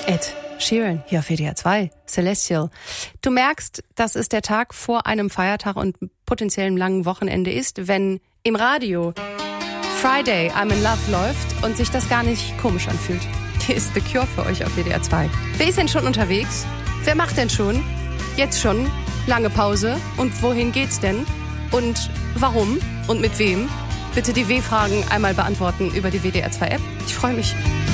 Ed Sheeran hier auf WDR 2, Celestial. Du merkst, dass es der Tag vor einem Feiertag und potenziellem langen Wochenende ist, wenn im Radio Friday I'm in Love läuft und sich das gar nicht komisch anfühlt. Hier ist The Cure für euch auf WDR 2. Wer ist denn schon unterwegs? Wer macht denn schon? Jetzt schon? Lange Pause? Und wohin geht's denn? Und warum? Und mit wem? Bitte die W-Fragen einmal beantworten über die WDR 2 App. Ich freue mich.